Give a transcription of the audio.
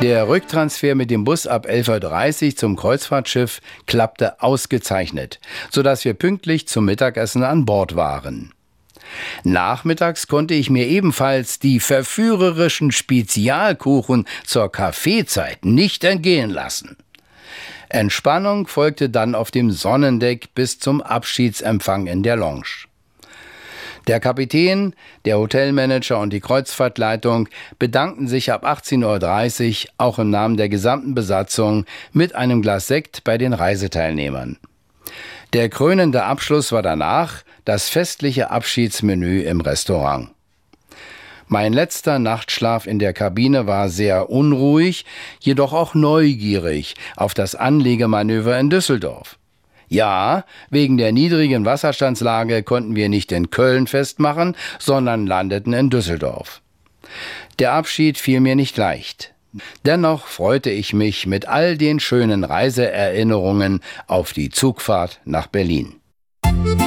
Der Rücktransfer mit dem Bus ab 11:30 Uhr zum Kreuzfahrtschiff klappte ausgezeichnet, sodass wir pünktlich zum Mittagessen an Bord waren. Nachmittags konnte ich mir ebenfalls die verführerischen Spezialkuchen zur Kaffeezeit nicht entgehen lassen. Entspannung folgte dann auf dem Sonnendeck bis zum Abschiedsempfang in der Lounge. Der Kapitän, der Hotelmanager und die Kreuzfahrtleitung bedankten sich ab 18:30 Uhr auch im Namen der gesamten Besatzung mit einem Glas Sekt bei den Reiseteilnehmern. Der krönende Abschluss war danach das festliche Abschiedsmenü im Restaurant. Mein letzter Nachtschlaf in der Kabine war sehr unruhig, jedoch auch neugierig auf das Anlegemanöver in Düsseldorf. Ja, wegen der niedrigen Wasserstandslage konnten wir nicht in Köln festmachen, sondern landeten in Düsseldorf. Der Abschied fiel mir nicht leicht. Dennoch freute ich mich mit all den schönen Reiseerinnerungen auf die Zugfahrt nach Berlin.